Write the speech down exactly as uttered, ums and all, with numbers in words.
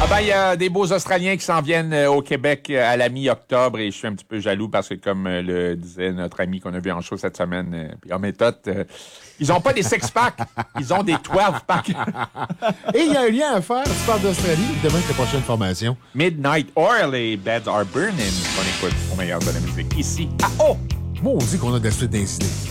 ben, il y a des beaux Australiens qui s'en viennent euh, au Québec euh, à la mi-octobre et je suis un petit peu jaloux parce que, comme euh, le disait notre ami qu'on a vu en show cette semaine, euh, puis en méthode, euh, ils ont pas des six-packs, ils ont des twelve-packs. Et il y a un lien à faire. Tu parles d'Australie, demain, c'est la prochaine formation. Midnight Oil et Beds Are Burning qu'on écoute au meilleur de la musique ici à O. Maudit qu'on a de la suite d'incidents.